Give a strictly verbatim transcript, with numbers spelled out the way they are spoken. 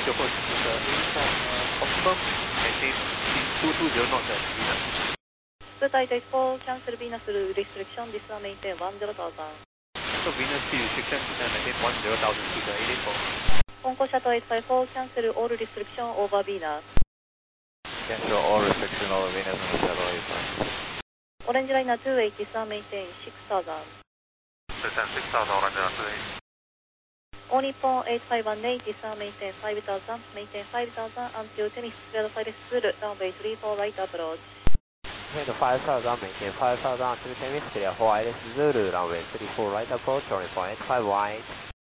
approach, uh, uniform, uh, confirm, maintain two two zero knots at Venus. Sky Type four, cancel Venus restriction, this one maintain one zero thousand. So Venus speed restriction, this one maintain one zero thousand feet, uh, eight eight four. Concourse Shuttle eight five four, cancel all restriction over Venus. Cancel all restriction over Venus on the shuttle eight five four. Orange Liner two eight, this one maintain six thousand. Descend six thousand, Orange Liner two eight. All Nippon eight five one eight, this one maintain five thousand, maintain five thousand until Tennis Square five Zulu, runway three four right approach. Maintain five thousand, maintain five thousand until Tennis Square four Zulu, runway three four right approach, runway eight five one eight.